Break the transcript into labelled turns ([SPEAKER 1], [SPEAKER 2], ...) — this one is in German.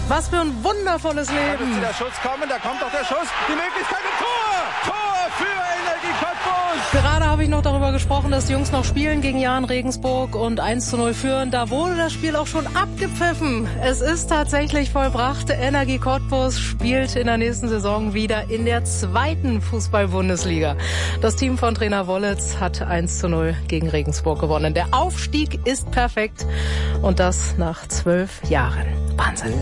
[SPEAKER 1] Was für ein wundervolles Leben.
[SPEAKER 2] Wird der Schuss kommen, da kommt doch der Schuss. Die Möglichkeit im Tor! Tor für Energie Cottbus!
[SPEAKER 1] Gerade habe ich noch darüber gesprochen, dass die Jungs noch spielen gegen Jahn Regensburg und 1:0 führen. Da wurde das Spiel auch schon abgepfiffen. Es ist tatsächlich vollbracht. Energie Cottbus spielt in der nächsten Saison wieder in der 2. Fußball-Bundesliga. Das Team von Trainer Wollitz hat 1:0 gegen Regensburg gewonnen. Der Aufstieg ist perfekt und das nach 12 Jahren. Wahnsinn.